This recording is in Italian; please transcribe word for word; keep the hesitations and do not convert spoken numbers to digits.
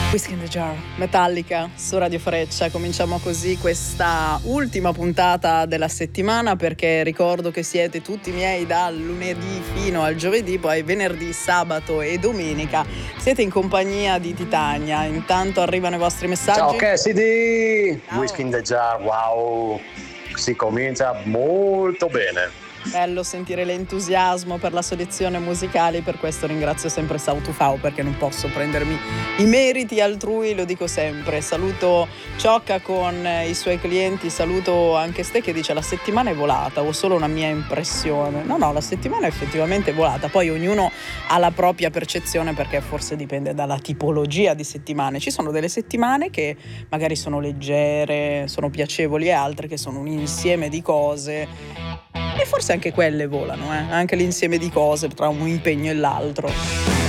Whiskey in the Jar, Metallica su Radio Freccia. Cominciamo così questa ultima puntata della settimana, perché ricordo che siete tutti miei dal lunedì fino al giovedì, poi venerdì, sabato e domenica siete in compagnia di Titania. Intanto arrivano i vostri messaggi. Ciao Cassidy, Ciao. Whiskey in the Jar, wow, si comincia molto bene. Bello sentire l'entusiasmo per la selezione musicale, per questo ringrazio sempre Sautufao, perché non posso prendermi i meriti altrui, lo dico sempre. Saluto Ciocca con i suoi clienti, saluto anche Ste che dice: la settimana è volata, o solo una mia impressione? No, no, la settimana è effettivamente volata, poi ognuno ha la propria percezione, perché forse dipende dalla tipologia di settimane. Ci sono delle settimane che magari sono leggere, sono piacevoli, e altre che sono un insieme di cose. E forse anche quelle volano, eh? Anche l'insieme di cose tra un impegno e l'altro.